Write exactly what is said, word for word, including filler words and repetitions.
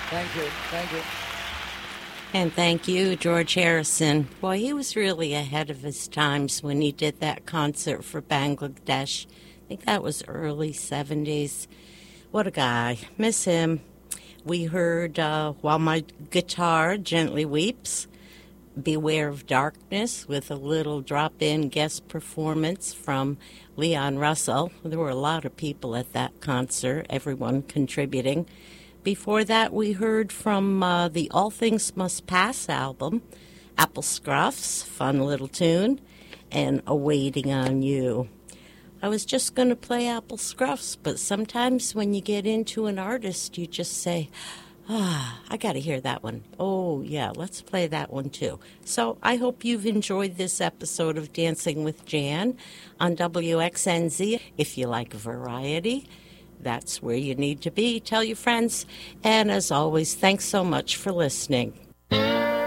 Thank you. Thank you. And thank you, George Harrison. Boy, he was really ahead of his times when he did that concert for Bangladesh. I think that was early seventies. What a guy. Miss him. We heard uh, While My Guitar Gently Weeps, Beware of Darkness, with a little drop-in guest performance from Leon Russell. There were a lot of people at that concert, everyone contributing. Before that, we heard from uh, the All Things Must Pass album, Apple Scruffs, fun little tune, and A Waiting on You. I was just going to play Apple Scruffs, but sometimes when you get into an artist, you just say, ah, I got to hear that one. Oh, yeah, let's play that one too. So I hope you've enjoyed this episode of Dancing with Jan on W X N Z. If you like variety, that's where you need to be. Tell your friends. And as always, thanks so much for listening.